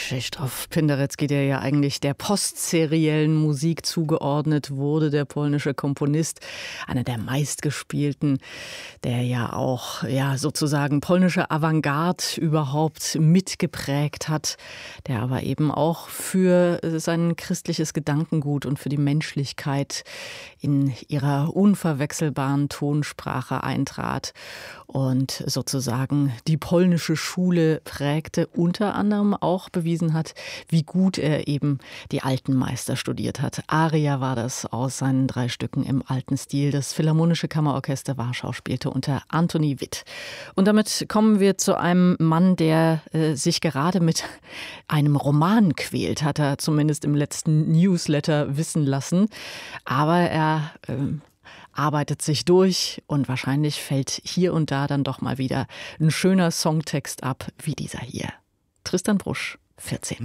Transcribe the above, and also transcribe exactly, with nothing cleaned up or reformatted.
Krzysztof Penderecki, der ja eigentlich der postseriellen Musik zugeordnet wurde, der polnische Komponist, einer der meistgespielten, der ja auch ja sozusagen polnische Avantgarde überhaupt mitgeprägt hat, der aber eben auch für sein christliches Gedankengut und für die Menschlichkeit in ihrer unverwechselbaren Tonsprache eintrat und sozusagen die polnische Schule prägte, unter anderem auch bewiesen hat, wie gut er eben die alten Meister studiert hat. Aria war das aus seinen drei Stücken im alten Stil. Das Philharmonische Kammerorchester Warschau spielte unter Antoni Witt. Und damit kommen wir zu einem Mann, der äh, sich gerade mit einem Roman quält, hat er zumindest im letzten Newsletter wissen lassen. Aber er äh, arbeitet sich durch und wahrscheinlich fällt hier und da dann doch mal wieder ein schöner Songtext ab, wie dieser hier. Tristan Brusch, vierzehn.